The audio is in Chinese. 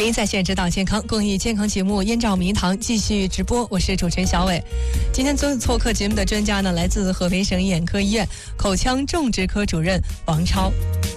您在线指导健康公益健康节目《燕赵迷堂》继续直播，我是主持人小伟。今天做客节目的专家呢，来自河北省眼科医院口腔种植科主任王超。